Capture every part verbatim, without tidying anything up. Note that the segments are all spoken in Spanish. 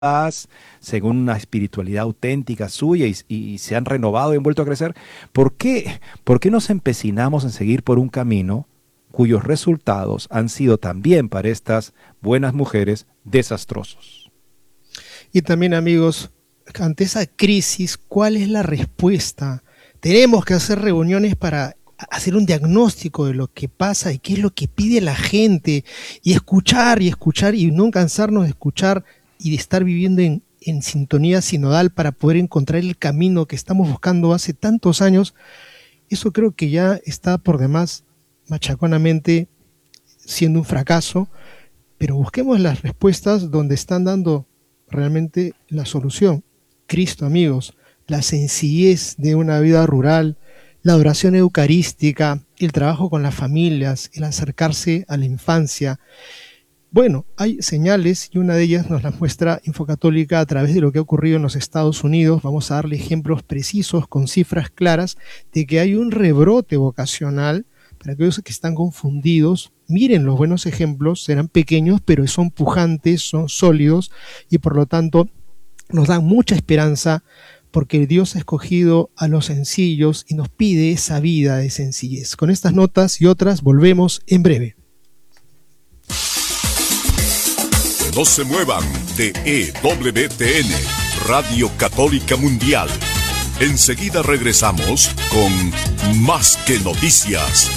según una espiritualidad auténtica suya y, y se han renovado y han vuelto a crecer. ¿Por qué? ¿Por qué nos empecinamos en seguir por un camino cuyos resultados han sido también para estas buenas mujeres desastrosos? Y también, amigos, ante esa crisis, ¿cuál es la respuesta? Tenemos que hacer reuniones para hacer un diagnóstico de lo que pasa y qué es lo que pide la gente, y escuchar y escuchar y no cansarnos de escuchar y de estar viviendo en, en sintonía sinodal para poder encontrar el camino que estamos buscando hace tantos años. Eso creo que ya está por demás machaconamente siendo un fracaso, pero busquemos las respuestas donde están dando realmente la solución. Cristo, amigos, la sencillez de una vida rural, la adoración eucarística, el trabajo con las familias, el acercarse a la infancia. Bueno, hay señales y una de ellas nos la muestra Infocatólica a través de lo que ha ocurrido en los Estados Unidos. Vamos a darle ejemplos precisos con cifras claras de que hay un rebrote vocacional. Para aquellos que están confundidos, miren los buenos ejemplos, serán pequeños pero son pujantes, son sólidos y por lo tanto nos dan mucha esperanza porque Dios ha escogido a los sencillos y nos pide esa vida de sencillez. Con estas notas y otras volvemos en breve. No se muevan de E W T N, Radio Católica Mundial. Enseguida regresamos con Más que Noticias.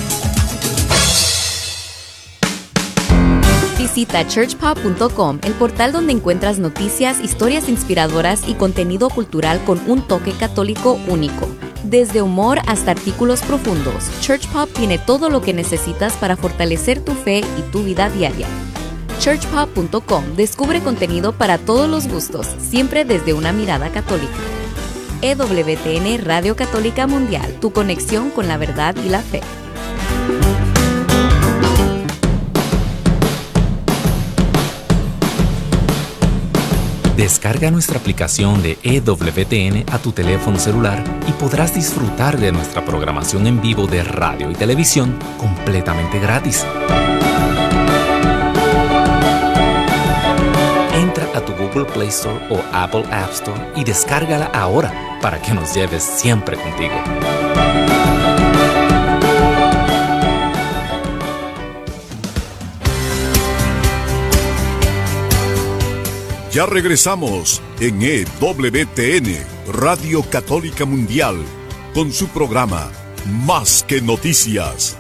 Visita church pop punto com, el portal donde encuentras noticias, historias inspiradoras y contenido cultural con un toque católico único. Desde humor hasta artículos profundos, Church Pop tiene todo lo que necesitas para fortalecer tu fe y tu vida diaria. church pop punto com descubre contenido para todos los gustos, siempre desde una mirada católica. E W T N Radio Católica Mundial, tu conexión con la verdad y la fe. Descarga nuestra aplicación de E W T N a tu teléfono celular y podrás disfrutar de nuestra programación en vivo de radio y televisión completamente gratis. Entra a tu Google Play Store o Apple App Store y descárgala ahora para que nos lleves siempre contigo. Ya regresamos en E W T N, Radio Católica Mundial, con su programa Más que Noticias.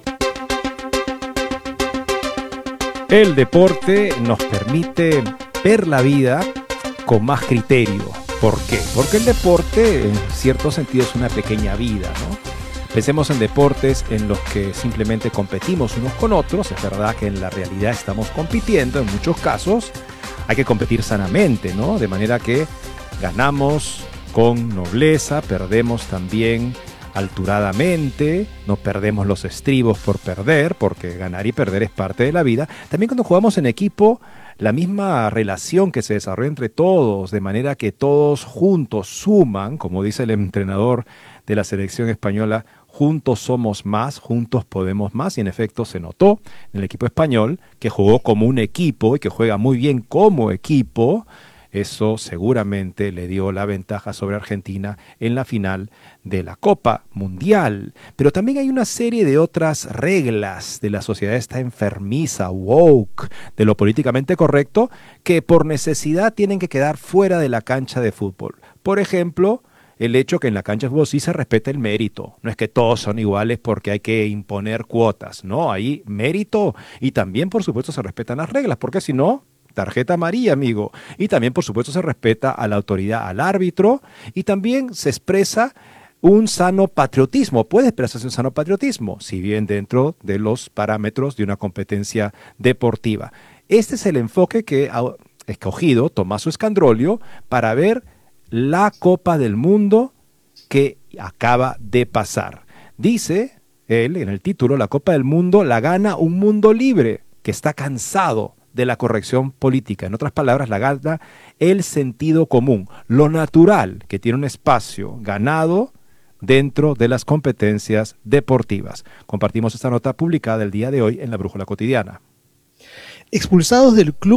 El deporte nos permite ver la vida con más criterio. ¿Por qué? Porque el deporte en cierto sentido es una pequeña vida, ¿no? Pensemos en deportes en los que simplemente competimos unos con otros. Es verdad que en la realidad estamos compitiendo en muchos casos. Hay que competir sanamente, ¿no? De manera que ganamos con nobleza, perdemos también alturadamente, no perdemos los estribos por perder, porque ganar y perder es parte de la vida. También cuando jugamos en equipo, la misma relación que se desarrolla entre todos, de manera que todos juntos suman, como dice el entrenador de la selección española, juntos somos más, juntos podemos más, y en efecto se notó en el equipo español que jugó como un equipo y que juega muy bien como equipo. Eso seguramente le dio la ventaja sobre Argentina en la final de la Copa Mundial. Pero también hay una serie de otras reglas de la sociedad esta enfermiza, woke, de lo políticamente correcto, que por necesidad tienen que quedar fuera de la cancha de fútbol. Por ejemplo, el hecho que en la cancha de fútbol sí se respeta el mérito. No es que todos son iguales porque hay que imponer cuotas. No, hay mérito y también, por supuesto, se respetan las reglas, porque si no, tarjeta amarilla, amigo. Y también, por supuesto, se respeta a la autoridad, al árbitro, y también se expresa un sano patriotismo. Puede expresarse un sano patriotismo, si bien dentro de los parámetros de una competencia deportiva. Este es el enfoque que ha escogido Tommaso Scandrolio para ver la Copa del Mundo que acaba de pasar. Dice él en el título, la Copa del Mundo la gana un mundo libre que está cansado de la corrección política. En otras palabras, la gana el sentido común, lo natural que tiene un espacio ganado dentro de las competencias deportivas. Compartimos esta nota publicada el día de hoy en La Brújula Cotidiana. Expulsados del club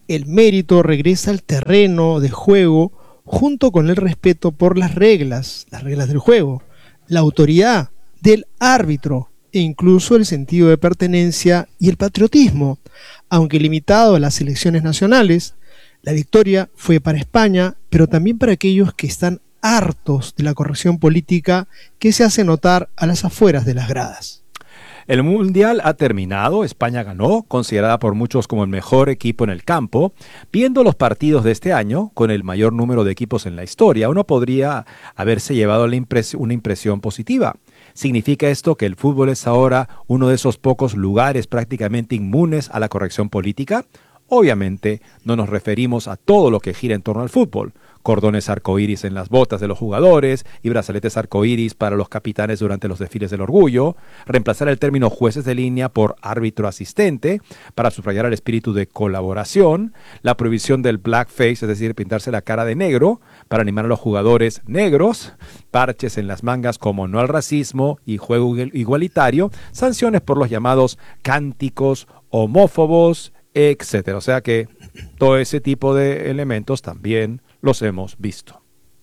el mérito regresa al terreno de juego junto con el respeto por las reglas, las reglas del juego, la autoridad del árbitro e incluso el sentido de pertenencia y el patriotismo. Aunque limitado a las selecciones nacionales, la victoria fue para España, pero también para aquellos que están hartos de la corrección política que se hace notar a las afueras de las gradas. El Mundial ha terminado, España ganó, considerada por muchos como el mejor equipo en el campo. Viendo los partidos de este año, con el mayor número de equipos en la historia, uno podría haberse llevado la impres- una impresión positiva. ¿Significa esto que el fútbol es ahora uno de esos pocos lugares prácticamente inmunes a la corrección política? Obviamente no nos referimos a todo lo que gira en torno al fútbol. Cordones arcoíris en las botas de los jugadores y brazaletes arcoíris para los capitanes durante los desfiles del orgullo, reemplazar el término jueces de línea por árbitro asistente para subrayar el espíritu de colaboración, la prohibición del blackface, es decir, pintarse la cara de negro para animar a los jugadores negros, parches en las mangas como no al racismo y juego igualitario, sanciones por los llamados cánticos homófobos, etcétera. O sea que todo ese tipo de elementos también los hemos visto.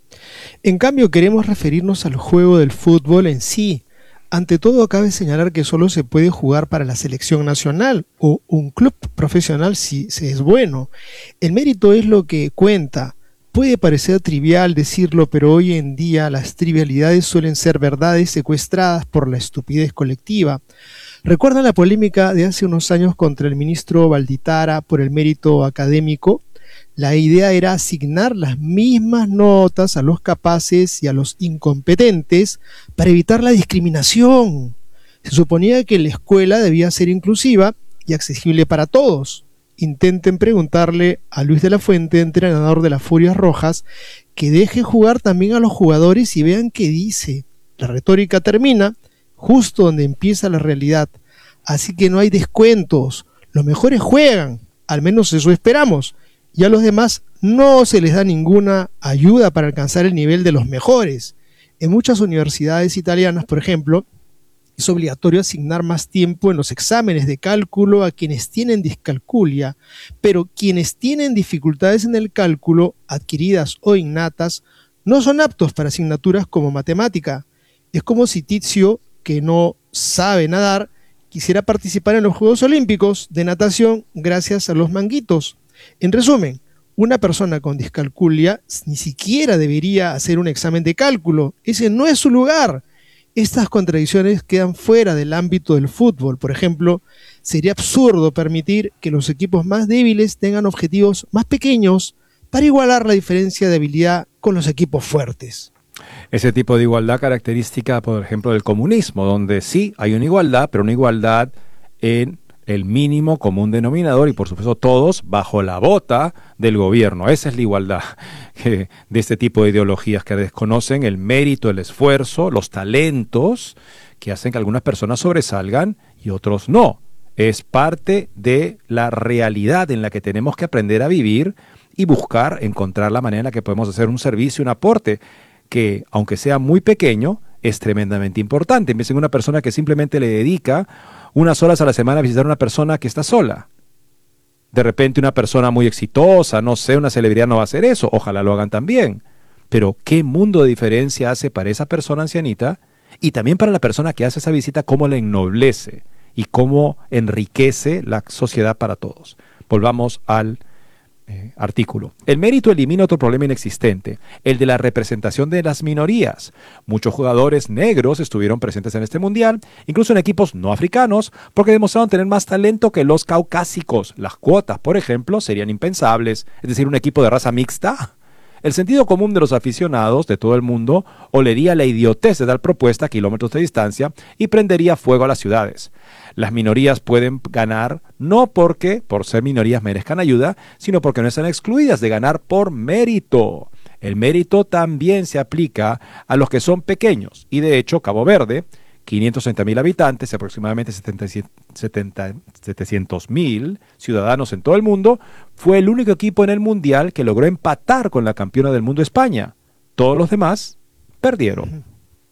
En cambio, queremos referirnos al juego del fútbol en sí. Ante todo, cabe señalar que solo se puede jugar para la selección nacional o un club profesional si se es bueno. El mérito es lo que cuenta. Puede parecer trivial decirlo, pero hoy en día las trivialidades suelen ser verdades secuestradas por la estupidez colectiva. ¿Recuerdan la polémica de hace unos años contra el ministro Valditara por el mérito académico? La idea era asignar las mismas notas a los capaces y a los incompetentes para evitar la discriminación. Se suponía que la escuela debía ser inclusiva y accesible para todos. Intenten preguntarle a Luis de la Fuente, entrenador de las Furias Rojas, que deje jugar también a los jugadores y vean qué dice. La retórica termina justo donde empieza la realidad. Así que no hay descuentos. Los mejores juegan, al menos eso esperamos. Y a los demás no se les da ninguna ayuda para alcanzar el nivel de los mejores. En muchas universidades italianas, por ejemplo, es obligatorio asignar más tiempo en los exámenes de cálculo a quienes tienen discalculia, pero quienes tienen dificultades en el cálculo, adquiridas o innatas, no son aptos para asignaturas como matemática. Es como si Tizio, que no sabe nadar, quisiera participar en los Juegos Olímpicos de natación gracias a los manguitos. En resumen, una persona con discalculia ni siquiera debería hacer un examen de cálculo. Ese no es su lugar. Estas contradicciones quedan fuera del ámbito del fútbol. Por ejemplo, sería absurdo permitir que los equipos más débiles tengan objetivos más pequeños para igualar la diferencia de habilidad con los equipos fuertes. Ese tipo de igualdad característica, por ejemplo, del comunismo, donde sí hay una igualdad, pero una igualdad en el mínimo común denominador y por supuesto todos bajo la bota del gobierno. Esa es la igualdad eh, de este tipo de ideologías que desconocen el mérito, el esfuerzo, los talentos que hacen que algunas personas sobresalgan y otros no. Es parte de la realidad en la que tenemos que aprender a vivir y buscar encontrar la manera en la que podemos hacer un servicio, un aporte que, aunque sea muy pequeño, es tremendamente importante. Piensen en una persona que simplemente le dedica unas horas a la semana a visitar a una persona que está sola. De repente una persona muy exitosa, no sé, una celebridad no va a hacer eso. Ojalá lo hagan también. Pero ¿qué mundo de diferencia hace para esa persona ancianita? Y también para la persona que hace esa visita, cómo la ennoblece y cómo enriquece la sociedad para todos. Volvamos al Eh, artículo. El mérito elimina otro problema inexistente, el de la representación de las minorías. Muchos jugadores negros estuvieron presentes en este mundial, incluso en equipos no africanos, porque demostraron tener más talento que los caucásicos. Las cuotas, por ejemplo, serían impensables, es decir, un equipo de raza mixta. El sentido común de los aficionados de todo el mundo olería la idiotez de tal propuesta a kilómetros de distancia y prendería fuego a las ciudades. Las minorías pueden ganar no porque por ser minorías merezcan ayuda, sino porque no están excluidas de ganar por mérito. El mérito también se aplica a los que son pequeños y de hecho Cabo Verde, quinientos treinta mil habitantes, aproximadamente setecientos mil ciudadanos en todo el mundo, fue el único equipo en el Mundial que logró empatar con la campeona del mundo España. Todos los demás perdieron.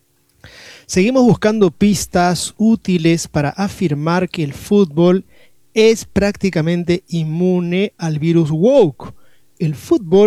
Seguimos buscando pistas útiles para afirmar que el fútbol es prácticamente inmune al virus woke. El fútbol